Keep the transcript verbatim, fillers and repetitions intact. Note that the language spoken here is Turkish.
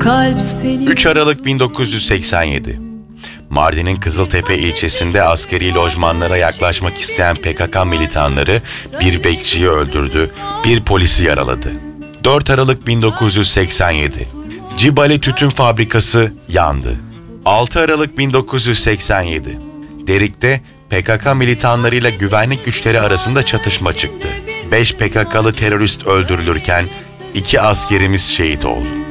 kalp senin. üç Aralık bin dokuz yüz seksen yedi. Mardin'in Kızıltepe ilçesinde askeri lojmanlara yaklaşmak isteyen P K K militanları bir bekçiyi öldürdü, bir polisi yaraladı. dört Aralık bin dokuz yüz seksen yedi. Cibali Tütün Fabrikası yandı. altı Aralık bin dokuz yüz seksen yedi. Derik'te P K K militanlarıyla güvenlik güçleri arasında çatışma çıktı. beş P K K'lı terörist öldürülürken iki askerimiz şehit oldu.